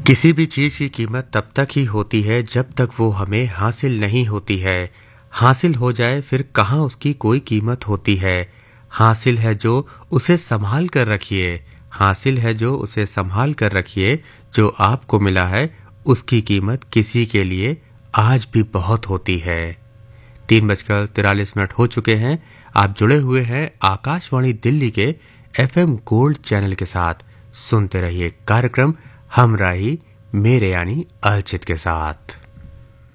किसी भी चीज़ की कीमत तब तक ही होती है जब तक वो हमें हासिल नहीं होती है। हासिल हो जाए फिर कहाँ उसकी कोई कीमत होती है। हासिल है जो उसे संभाल कर रखिए, हासिल है जो उसे संभाल कर रखिए। जो आपको मिला है उसकी कीमत किसी के लिए आज भी बहुत होती है। 3:43 हो चुके हैं। आप जुड़े हुए हैं आकाशवाणी दिल्ली के FM गोल्ड चैनल के साथ। सुनते रहिए कार्यक्रम हमराही मेरे यानी अर्चित के साथ।